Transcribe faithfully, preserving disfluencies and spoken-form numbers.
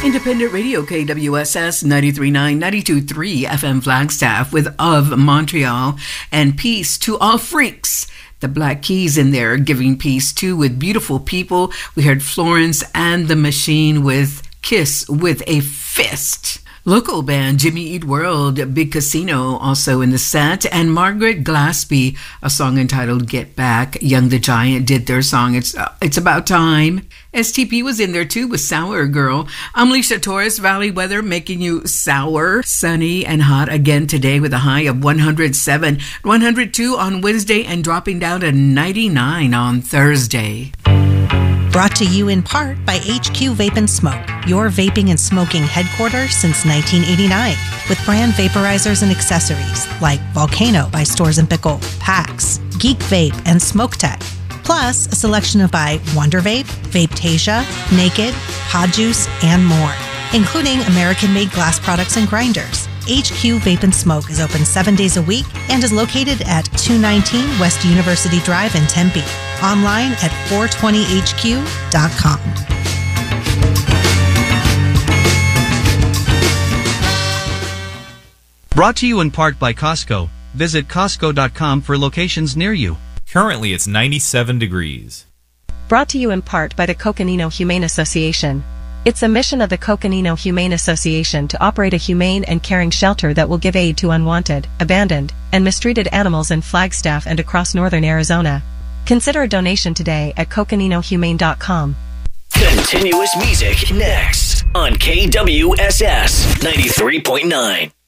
Independent Radio K W S S ninety-three point nine, ninety-two point three F M Flagstaff with Of Montreal, and Peace to All Freaks. The Black Keys in there giving peace too with Beautiful People. We heard Florence and the Machine with Kiss with a Fist. Local band Jimmy Eat World, Big Casino also in the set, and Margaret Glaspie, a song entitled Get Back. Young the Giant did their song It's uh, It's About Time. S T P was in there too with Sour Girl. I'm Alicia Torres, Valley Weather making you sour, sunny, and hot again today with a high of one hundred seven, one hundred two on Wednesday, and dropping down to ninety-nine on Thursday. Brought to you in part by H Q Vape and Smoke, your vaping and smoking headquarters since nineteen eighty-nine, with brand vaporizers and accessories like Volcano by Stores and Pickle, Pax, Geek Vape, and Smoke Tech. Plus, a selection of by Wonder Vape, Vapetasia, Naked, Pod Juice, and more, including American-made glass products and grinders. H Q Vape and Smoke is open seven days a week and is located at two nineteen West University Drive in Tempe. Online at four twenty H Q dot com. Brought to you in part by Costco. Visit Costco dot com for locations near you. Currently, it's ninety-seven degrees. Brought to you in part by the Coconino Humane Association. It's a mission of the Coconino Humane Association to operate a humane and caring shelter that will give aid to unwanted, abandoned, and mistreated animals in Flagstaff and across northern Arizona. Consider a donation today at coconino humane dot com. Continuous music next on K W S S ninety-three point nine.